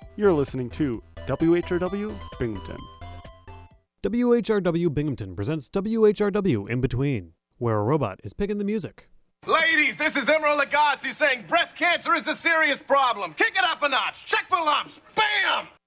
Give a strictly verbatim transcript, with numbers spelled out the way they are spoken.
You're listening to W H R W Binghamton. W H R W Binghamton presents W H R W In Between, where a robot is picking the music. Ladies, this is Emerald Lagasse saying breast cancer is a serious problem. Kick it up a notch. Check for lumps. Bam!